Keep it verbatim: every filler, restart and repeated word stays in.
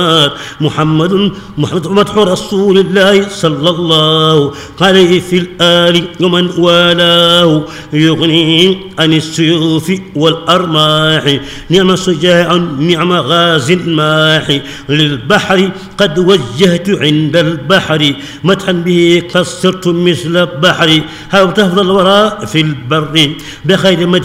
محمد محمد مدح رسول الله صلى الله عليه في الآل ومن والاه يغني عن السيوف والأرماح نعم شجاع نعم غاز ماح للبحر قد وجهت عند البحر مدحا به قصرت مثل البحر هاو تفضل الوراء في البر بخير مدح